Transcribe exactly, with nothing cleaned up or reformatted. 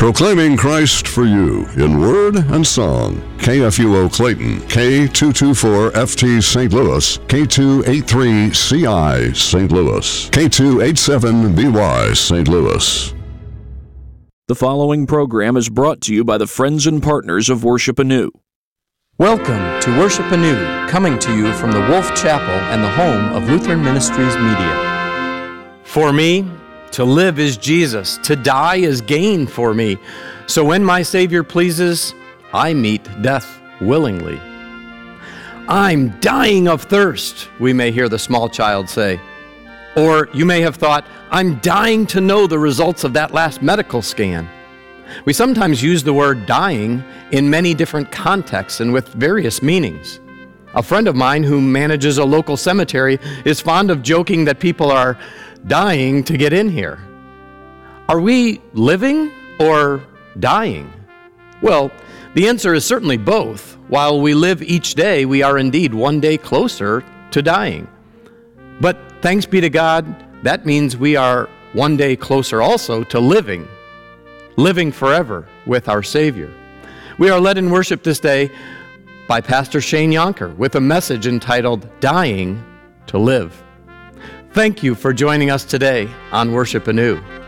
Proclaiming Christ for you in word and song. K F U O Clayton, K two twenty-four F T Saint Louis, K two eighty-three C I Saint Louis, K two eighty-seven B Y Saint Louis. The following program is brought to you by the friends and partners of Worship Anew. Welcome to Worship Anew, coming to you from the Wolf Chapel and the home of Lutheran Ministries Media. For me, to live is Jesus, to die is gain for me. So when my Savior pleases, I meet death willingly. I'm dying of thirst, we may hear the small child say. Or you may have thought, I'm dying to know the results of that last medical scan. We sometimes use the word dying in many different contexts and with various meanings. A friend of mine who manages a local cemetery is fond of joking that people are dying to get in here. Are we living or dying? Well, the answer is certainly both. While we live each day, we are indeed one day closer to dying. But thanks be to God, that means we are one day closer also to living, living forever with our Savior. We are led in worship this day by Pastor Shane Yonker with a message entitled, Dying to Live. Thank you for joining us today on Worship Anew.